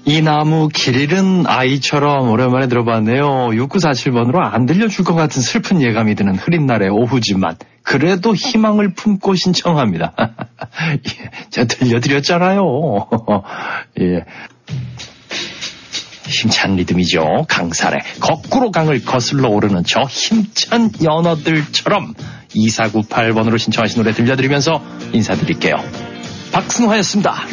이 나무 길 잃은 아이처럼 오랜만에 들어봤네요. 6947번으로 안 들려줄 것 같은 슬픈 예감이 드는 흐린 날의 오후지만 그래도 희망을 품고 신청합니다. 예, 제가 들려드렸잖아요. 예. 힘찬 리듬이죠. 강살에 거꾸로 강을 거슬러 오르는 저 힘찬 연어들처럼 2498번으로 신청하신 노래 들려드리면서 인사드릴게요. 박승화였습니다.